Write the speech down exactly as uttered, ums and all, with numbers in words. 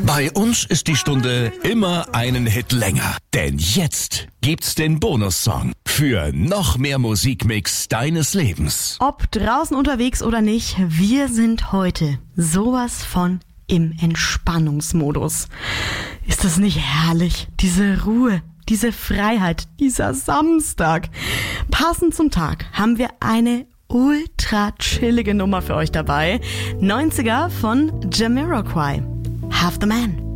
Bei uns ist die Stunde immer einen Hit länger. Denn jetzt gibt's den Bonussong für noch mehr Musikmix deines Lebens. Ob draußen unterwegs oder nicht, wir sind heute sowas von im Entspannungsmodus. Ist das nicht herrlich? Diese Ruhe, diese Freiheit, dieser Samstag. Passend zum Tag haben wir eine ultra chillige Nummer für euch dabei. neunziger von Jamiroquai. Half the Man.